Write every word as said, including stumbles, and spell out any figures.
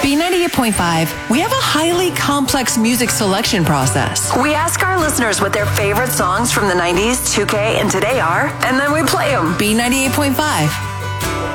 B ninety-eight point five, we have a highly complex music selection process. We ask our listeners what their favorite songs from the nineties, two K, and today are, and then we play them. B ninety-eight point five.